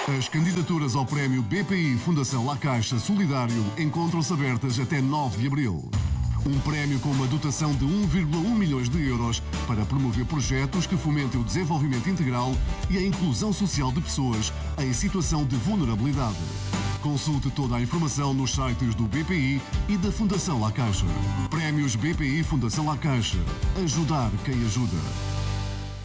As candidaturas ao prémio BPI Fundação La Caixa Solidário encontram-se abertas até 9 de abril. Um prémio com uma dotação de 1,1 milhões de euros para promover projetos que fomentem o desenvolvimento integral e a inclusão social de pessoas em situação de vulnerabilidade. Consulte toda a informação nos sites do BPI e da Fundação La Caixa. Prémios BPI Fundação La Caixa. Ajudar quem ajuda.